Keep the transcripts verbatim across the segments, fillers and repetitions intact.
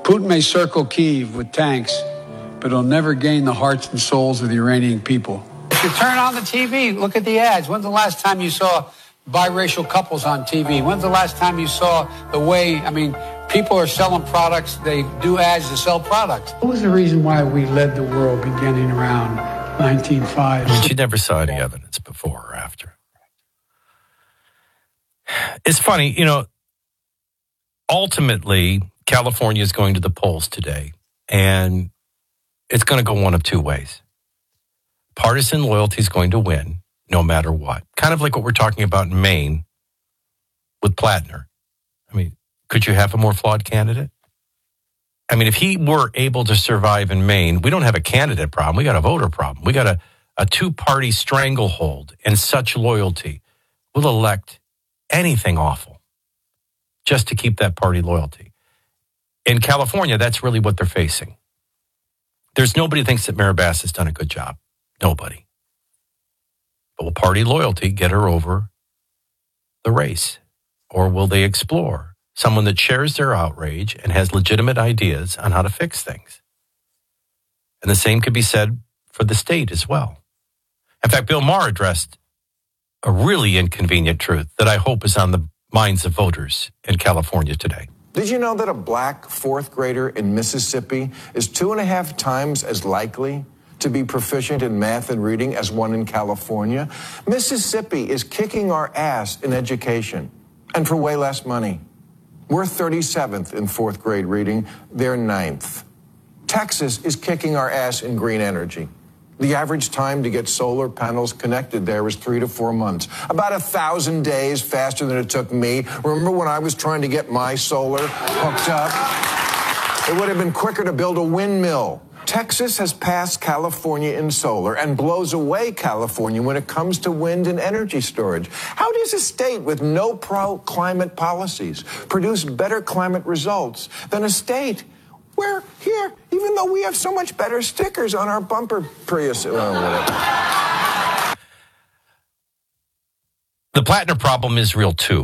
Putin may circle Kyiv with tanks, but he'll never gain the hearts and souls of the Iranian people. If you turn on the T V, look at the ads. When's the last time you saw biracial couples on T V? When's the last time you saw the way, I mean, people are selling products, they do ads to sell products. What was the reason why we led the world beginning around nineteen oh five? I mean, she never saw any evidence before or after. It's funny, you know, ultimately, California is going to the polls today, and it's going to go one of two ways. Partisan loyalty is going to win no matter what. Kind of like what we're talking about in Maine with Plattner. I mean, could you have a more flawed candidate? I mean, if he were able to survive in Maine, we don't have a candidate problem. We got a voter problem. We got a, a two-party stranglehold and such loyalty. We'll elect anything awful just to keep that party loyalty. In California, that's really what they're facing. There's nobody who thinks that Mayor Bass has done a good job. Nobody. But will party loyalty get her over the race? Or will they explore someone that shares their outrage and has legitimate ideas on how to fix things? And the same could be said for the state as well. In fact, Bill Maher addressed a really inconvenient truth that I hope is on the minds of voters in California today. Did you know that a black fourth grader in Mississippi is two and a half times as likely to be proficient in math and reading as one in California? Mississippi is kicking our ass in education, and for way less money. We're thirty-seventh in fourth grade reading, they're ninth. Texas is kicking our ass in green energy. The average time to get solar panels connected there is three to four months. About a thousand days faster than it took me. Remember when I was trying to get my solar hooked up? It would have been quicker to build a windmill. Texas has passed California in solar and blows away California when it comes to wind and energy storage. How does a state with no pro-climate policies produce better climate results than a state where here, even though we have so much better stickers on our bumper Prius? Oh, whatever. The Platinum problem is real too.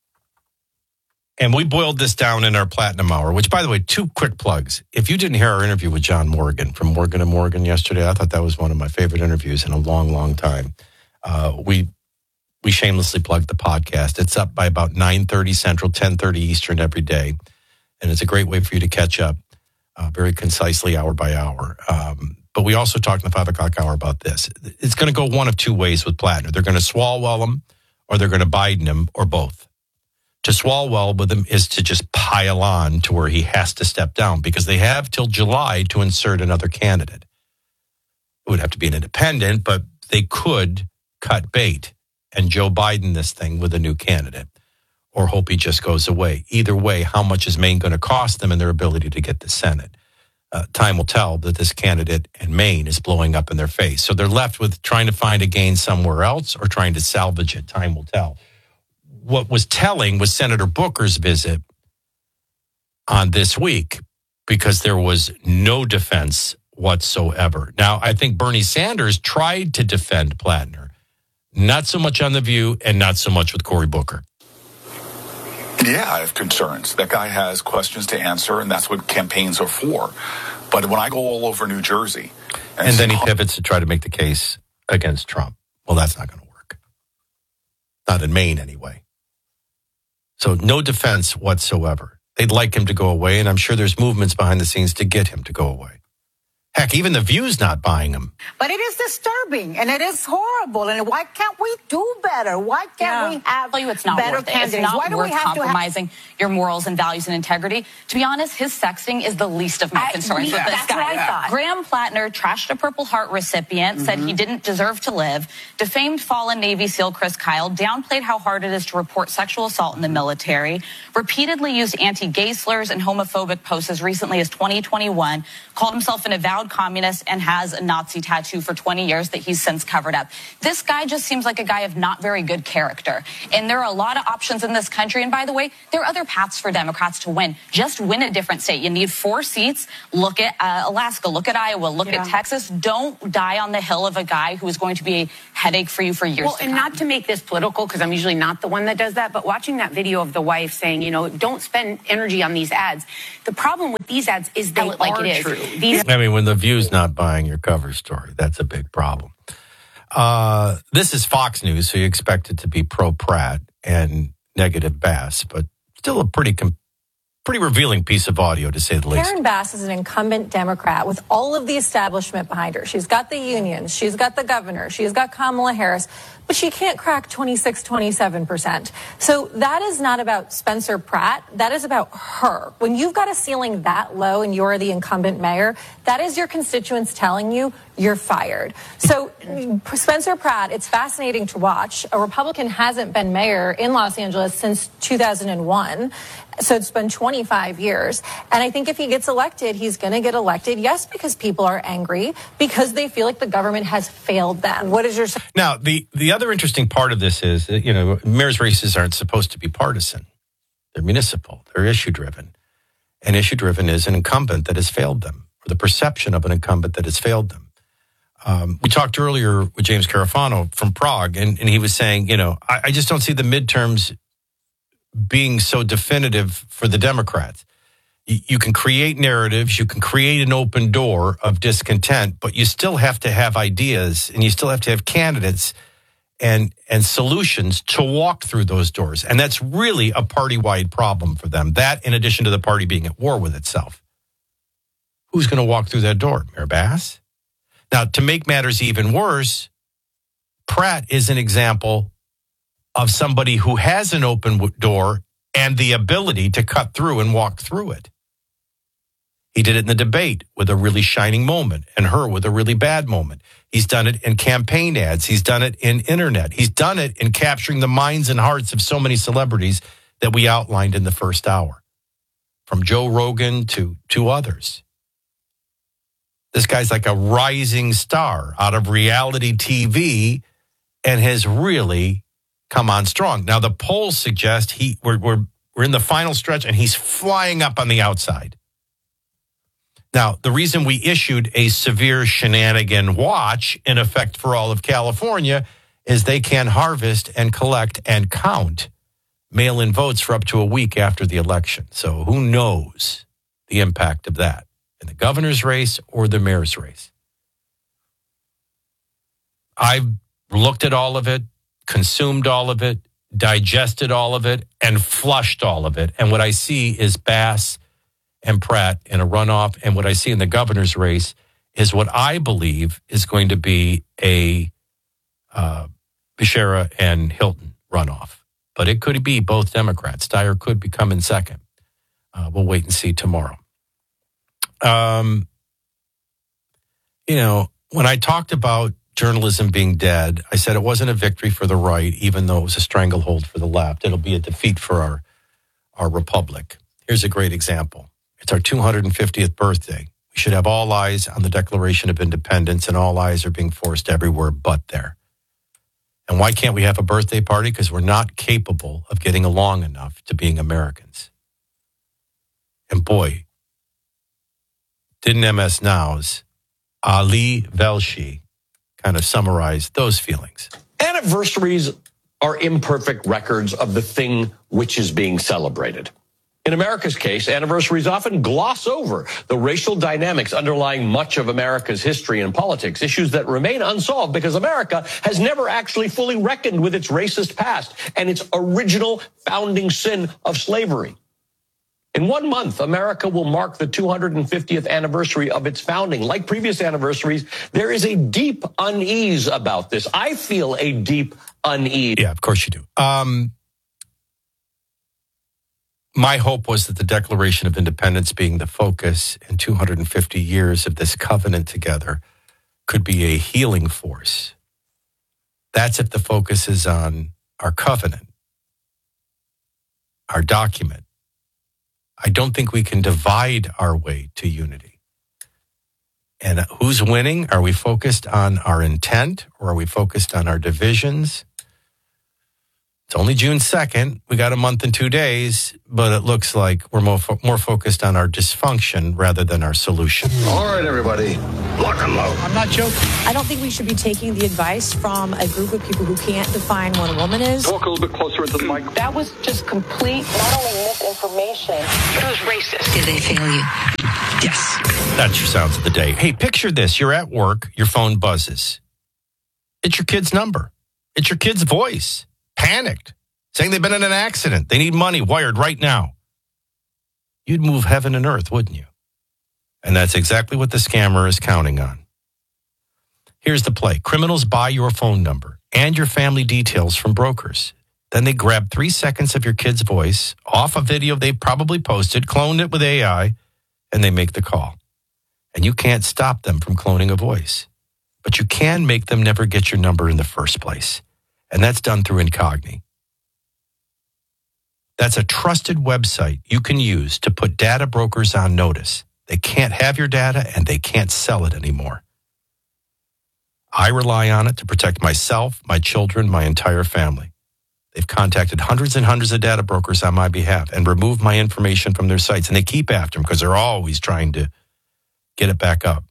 And we boiled this down in our Platinum Hour, which, by the way, two quick plugs. If you didn't hear our interview with John Morgan from Morgan and Morgan yesterday, I thought that was one of my favorite interviews in a long, long time. Uh, we we shamelessly plugged the podcast. It's up by about nine thirty Central, ten thirty Eastern every day. And it's a great way for you to catch up uh, very concisely hour by hour. Um, but we also talked in the five o'clock hour about this. It's going to go one of two ways with Plattner. They're going to Swalwell him, or they're going to Biden him, or both. To Swalwell with him is to just pile on to where he has to step down, because they have till July to insert another candidate. It would have to be an independent, but they could cut bait and Joe Biden this thing with a new candidate, or hope he just goes away. Either way, how much is Maine going to cost them and their ability to get the Senate? Uh, time will tell that this candidate in Maine is blowing up in their face. So they're left with trying to find a gain somewhere else or trying to salvage it. Time will tell. What was telling was Senator Booker's visit on this week, because there was no defense whatsoever. Now, I think Bernie Sanders tried to defend Plattner, not so much on The View and not so much with Cory Booker. Yeah, I have concerns. That guy has questions to answer, and that's what campaigns are for. But when I go all over New Jersey... And, and then he pivots to try to make the case against Trump. Well, that's not going to work. Not in Maine, anyway. So no defense whatsoever. They'd like him to go away, and I'm sure there's movements behind the scenes to get him to go away. Heck, even The View's not buying him. But it is disturbing, and it is horrible. And why can't we do better? Why can't yeah. we have I'll tell you it's not better worth it. candidates? It's not why do worth we have compromising to have... your morals and values and integrity. To be honest, his sexting is the least of my I, concerns yeah, with this that's guy. what I thought. Graham Plattner trashed a Purple Heart recipient, mm-hmm. said he didn't deserve to live, defamed fallen Navy SEAL Chris Kyle, downplayed how hard it is to report sexual assault in the military, repeatedly used anti-gay slurs and homophobic posts as recently as twenty twenty-one, called himself an avowed avowed communist and has a Nazi tattoo for twenty years that he's since covered up. This guy just seems like a guy of not very good character. And there are a lot of options in this country. And by the way, there are other paths for Democrats to win. Just win a different state. You need four seats. Look at uh, Alaska. Look at Iowa. Look yeah. at Texas. Don't die on the hill of a guy who is going to be a headache for you for years well, to and come. Not to make this political, because I'm usually not the one that does that, but watching that video of the wife saying, you know, don't spend energy on these ads. The problem with these ads is they like are it is. true. These I mean, when the View's not buying your cover story, that's a big problem. Uh, this is Fox News, so you expect it to be pro-Pratt and negative Bass, but still a pretty com- pretty revealing piece of audio, to say the least. Karen Bass is an incumbent Democrat with all of the establishment behind her. She's got the unions, she's got the governor, she's got Kamala Harris, but she can't crack twenty-six, twenty-seven percent. So that is not about Spencer Pratt. That is about her. When you've got a ceiling that low and you're the incumbent mayor, that is your constituents telling you you're fired. So Spencer Pratt, it's fascinating to watch. A Republican hasn't been mayor in Los Angeles since two thousand one. So it's been twenty-five years. And I think if he gets elected, he's going to get elected, yes, because people are angry, because they feel like the government has failed them. What is your... Now, the, the other interesting part of this is that, you know, mayor's races aren't supposed to be partisan. They're municipal. They're issue-driven. And issue-driven is an incumbent that has failed them, or the perception of an incumbent that has failed them. Um, we talked earlier with James Carafano from Prague, and, and he was saying, you know, I, I just don't see the midterms being so definitive for the Democrats. You, you can create narratives, you can create an open door of discontent, but you still have to have ideas and you still have to have candidates and and solutions to walk through those doors. And that's really a party-wide problem for them. That, in addition to the party being at war with itself. Who's going to walk through that door? Mayor Bass? Now, to make matters even worse, Pratt is an example of somebody who has an open door and the ability to cut through and walk through it. He did it in the debate with a really shining moment, and her with a really bad moment. He's done it in campaign ads. He's done it in internet. He's done it in capturing the minds and hearts of so many celebrities that we outlined in the first hour, from Joe Rogan to, to others. This guy's like a rising star out of reality T V and has really come on strong. Now, the polls suggest he we're, we're, we're in the final stretch and he's flying up on the outside. Now, the reason we issued a severe shenanigan watch in effect for all of California is they can harvest and collect and count mail-in votes for up to a week after the election. So who knows the impact of that in the governor's race or the mayor's race? I've looked at all of it, consumed all of it, digested all of it, and flushed all of it. And what I see is Bass and Pratt in a runoff. And what I see in the governor's race is what I believe is going to be a uh, Becerra and Hilton runoff. But it could be both Democrats. Steyer could be coming second. Uh, we'll wait and see tomorrow. Um, you know, when I talked about journalism being dead, I said it wasn't a victory for the right, even though it was a stranglehold for the left. It'll be a defeat for our, our republic. Here's a great example. It's our two hundred fiftieth birthday. We should have all eyes on the Declaration of Independence, and all eyes are being forced everywhere but there. And why can't we have a birthday party? Because we're not capable of getting along enough to being Americans. And boy, didn't M S Now's Ali Velshi kind of summarize those feelings? Anniversaries are imperfect records of the thing which is being celebrated. In America's case, anniversaries often gloss over the racial dynamics underlying much of America's history and politics, issues that remain unsolved because America has never actually fully reckoned with its racist past and its original founding sin of slavery. In one month, America will mark the two hundred fiftieth anniversary of its founding. Like previous anniversaries, there is a deep unease about this. I feel a deep unease. Yeah, of course you do. Um, my hope was that the Declaration of Independence being the focus in two hundred fifty years of this covenant together could be a healing force. That's if the focus is on our covenant, our document. I don't think we can divide our way to unity. And who's winning? Are we focused on our intent or are we focused on our divisions? It's only June second. We got a month and two days, but it looks like we're more, fo- more focused on our dysfunction rather than our solution. All right, everybody, lock and load. I'm not joking. I don't think we should be taking the advice from a group of people who can't define what a woman is. Talk a little bit closer into the mic. That was just complete, not only misinformation, it was racist. Did they fail you? Yes. That's your sounds of the day. Hey, picture this. You're at work. Your phone buzzes. It's your kid's number. It's your kid's voice. Panicked. Saying they've been in an accident. They need money wired right now. You'd move heaven and earth, wouldn't you? And that's exactly what the scammer is counting on. Here's the play. Criminals buy your phone number and your family details from brokers. Then they grab three seconds of your kid's voice off a video they probably posted, cloned it with A I, and they make the call. And you can't stop them from cloning a voice. But you can make them never get your number in the first place. And that's done through Incogni. That's a trusted website you can use to put data brokers on notice. They can't have your data and they can't sell it anymore. I rely on it to protect myself, my children, my entire family. They've contacted hundreds and hundreds of data brokers on my behalf and removed my information from their sites. And they keep after them because they're always trying to get it back up.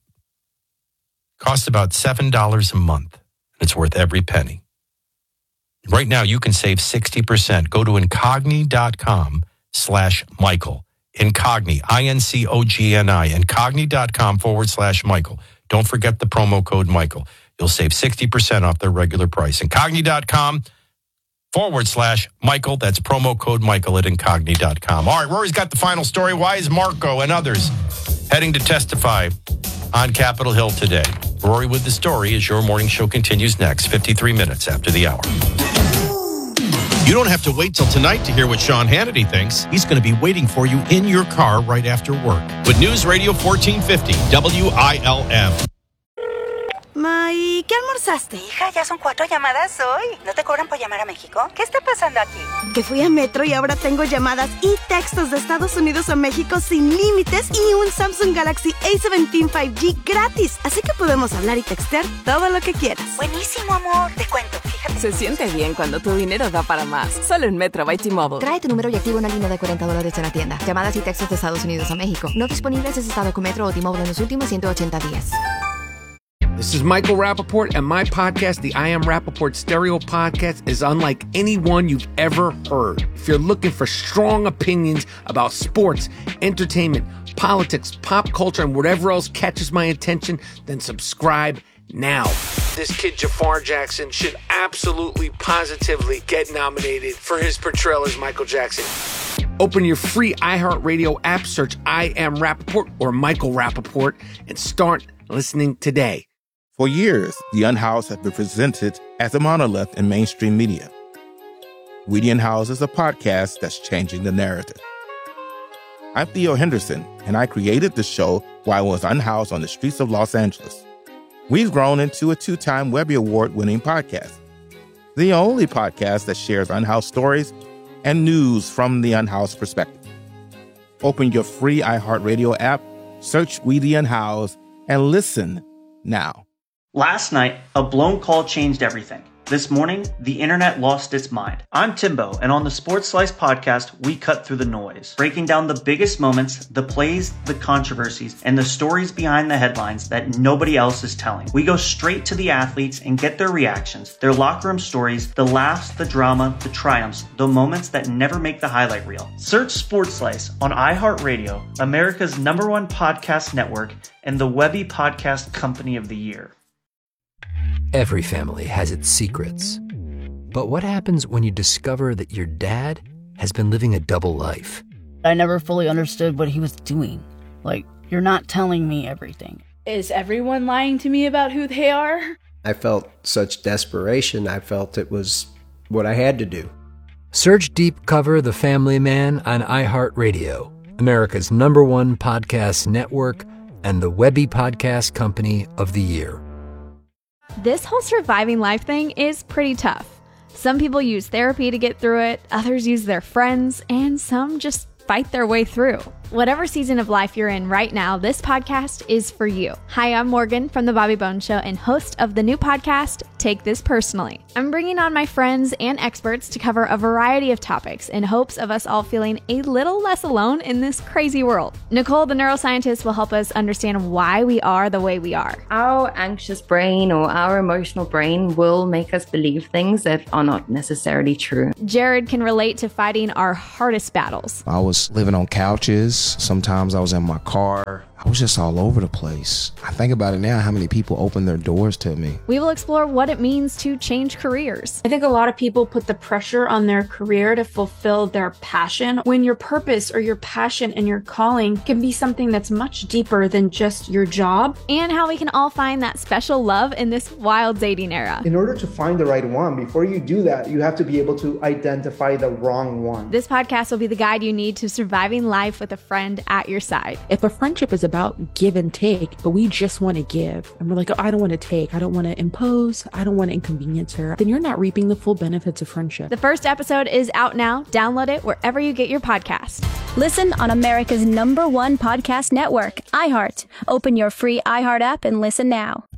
Costs about seven dollars a month. And it's worth every penny. Right now, you can save sixty percent. Go to incogni.com slash Michael. Incogni, I N C O G N I, incogni.com forward slash Michael. Don't forget the promo code Michael. You'll save sixty percent off their regular price. Incogni.com forward slash Michael. That's promo code Michael at incogni dot com. All right, Rory's got the final story. Why is Marco and others heading to testify on Capitol Hill today? Rory with the story as your morning show continues next, fifty-three minutes after the hour. You don't have to wait till tonight to hear what Sean Hannity thinks. He's going to be waiting for you in your car right after work with News Radio fourteen fifty W I L M. Ma, ¿y qué almorzaste? Hija, ya son cuatro llamadas hoy. ¿No te cobran por llamar a México? ¿Qué está pasando aquí? Que fui a Metro y ahora tengo llamadas y textos de Estados Unidos a México sin límites y un Samsung Galaxy A diecisiete cinco G gratis. Así que podemos hablar y textear todo lo que quieras. Buenísimo, amor. Te cuento, fíjate. Se siente bien cuando tu dinero da para más. Solo en Metro by T-Mobile. Trae tu número y activa una línea de cuarenta dólares en la tienda. Llamadas y textos de Estados Unidos a México. No disponibles en estado con Metro o T-Mobile en los últimos ciento ochenta días. This is Michael Rappaport, and my podcast, the I Am Rappaport Stereo Podcast, is unlike anyone you've ever heard. If you're looking for strong opinions about sports, entertainment, politics, pop culture, and whatever else catches my attention, then subscribe now. This kid, Jafar Jackson, should absolutely, positively get nominated for his portrayal as Michael Jackson. Open your free iHeartRadio app, search I Am Rappaport or Michael Rappaport, and start listening today. For years, The Unhoused have been presented as a monolith in mainstream media. We The Unhoused is a podcast that's changing the narrative. I'm Theo Henderson, and I created the show while I was unhoused on the streets of Los Angeles. We've grown into a two-time Webby Award-winning podcast, the only podcast that shares unhoused stories and news from the unhoused perspective. Open your free iHeartRadio app, search We The Unhoused, and listen now. Last night, a blown call changed everything. This morning, the internet lost its mind. I'm Timbo, and on the Sports Slice podcast, we cut through the noise, breaking down the biggest moments, the plays, the controversies, and the stories behind the headlines that nobody else is telling. We go straight to the athletes and get their reactions, their locker room stories, the laughs, the drama, the triumphs, the moments that never make the highlight reel. Search Sports Slice on iHeartRadio, America's number one podcast network, and the Webby Podcast Company of the Year. Every family has its secrets. But what happens when you discover that your dad has been living a double life? I never fully understood what he was doing. Like, you're not telling me everything. Is everyone lying to me about who they are? I felt such desperation. I felt it was what I had to do. Search Deep Cover The Family Man on iHeartRadio, America's number one podcast network, and the Webby Podcast Company of the Year. This whole surviving life thing is pretty tough. Some people use therapy to get through it, others use their friends, and some just fight their way through. Whatever season of life you're in right now, this podcast is for you. Hi, I'm Morgan from The Bobby Bones Show and host of the new podcast, Take This Personally. I'm bringing on my friends and experts to cover a variety of topics in hopes of us all feeling a little less alone in this crazy world. Nicole, the neuroscientist, will help us understand why we are the way we are. Our anxious brain or our emotional brain will make us believe things that are not necessarily true. Jared can relate to fighting our hardest battles. I was living on couches. Sometimes I was in my car. I was just all over the place. I think about it now, how many people opened their doors to me. We will explore what it means to change careers. I think a lot of people put the pressure on their career to fulfill their passion, when your purpose or your passion and your calling can be something that's much deeper than just your job. And how we can all find that special love in this wild dating era. In order to find the right one, before you do that, you have to be able to identify the wrong one. This podcast will be the guide you need to surviving life with a friend at your side. If a friendship is about give and take, but we just want to give, and we're like, oh, I don't want to take, I don't want to impose, I don't want to inconvenience her, then you're not reaping the full benefits of friendship. The first episode is out now. Download it wherever you get your podcast. Listen on America's number one podcast network, iHeart. Open your free iHeart app and listen now.